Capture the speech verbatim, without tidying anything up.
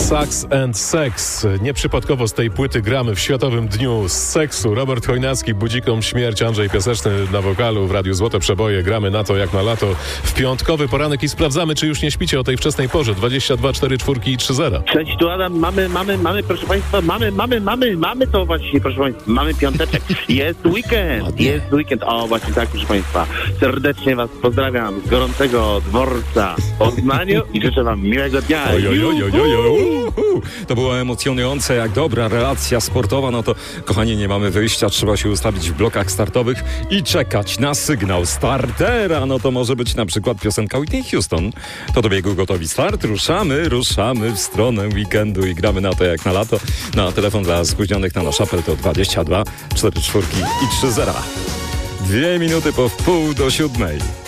Sax and Sex. Nieprzypadkowo z tej płyty gramy w Światowym Dniu Seksu. Robert Chojnacki, Budzikom śmierć, Andrzej Piaseczny na wokalu w Radiu Złote Przeboje. Gramy na to jak na lato w piątkowy poranek i sprawdzamy, czy już nie śpicie o tej wczesnej porze. dwadzieścia dwa cztery cztery i trzy zero. Cześć, tu Adam. Mamy, mamy, mamy, proszę Państwa, mamy, mamy, mamy, mamy to właśnie, proszę Państwa. Mamy piąteczek. Jest weekend, jest weekend. O, właśnie tak, proszę Państwa. Serdecznie Was pozdrawiam z gorącego dworca w Poznaniu i życzę Wam miłego dnia. Oj, oj, oj, oj, oj, oj. To było emocjonujące, jak dobra relacja sportowa. No to, kochani, nie mamy wyjścia, trzeba się ustawić w blokach startowych i czekać na sygnał startera. No to może być na przykład piosenka Whitney Houston. To do biegu gotowi start, ruszamy, ruszamy w stronę weekendu i gramy na to jak na lato. Na telefon dla spóźnionych na nasz apel to dwadzieścia dwa cztery cztery i trzy zero. Dwie minuty po wpół do siódmej.